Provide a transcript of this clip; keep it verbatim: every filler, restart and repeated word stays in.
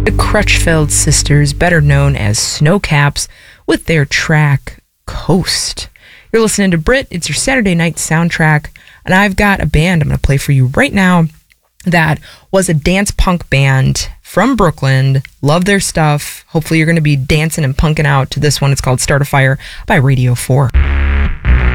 The Crutchfield Sisters, better known as Snowcaps, with their track Coast. You're listening to Brit. It's your Saturday night soundtrack, and I've got a band I'm going to play for you right now that was a dance punk band from Brooklyn. Love their stuff. Hopefully you're going to be dancing and punking out to this one. It's called Start a Fire by Radio four.